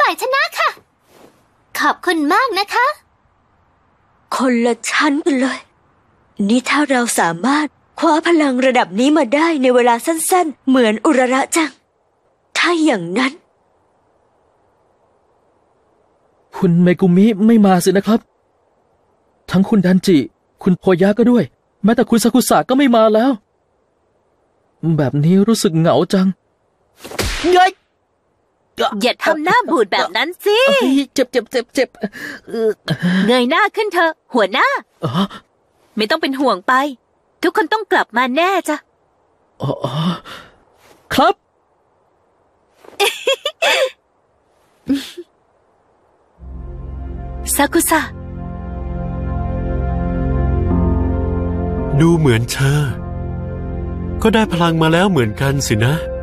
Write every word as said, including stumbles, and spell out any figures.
ฝ่ายชนะค่ะขอบคุณมากนะคะคนละชั้นกันเลยนี่ถ้าเราสามารถคว้าพลังระดับนี้มาได้ในเวลาสั้นๆเหมือนอุระระจังถ้าอย่างนั้นคุณเมกุมิไม่มาสินะครับทั้งคุณดันจิคุณโพยะก็ด้วยแม้แต่คุณซากุสะก็ไม่มาแล้วแบบนี้รู้สึกเหงาจังเงยอย่าทำหน้าบูดแบบนั้นสิเจ็บเจ็บเจ็บเจ็บเงยหน้าขึ้นเถอะหัวหน้าไม่ต้องเป็นห่วงไปทุกคนต้องกลับมาแน่จ้ะอ๋อครับซากุสะดูเหมือนเธอก็ได้พลังมาแล้วเหมือนกันสินะ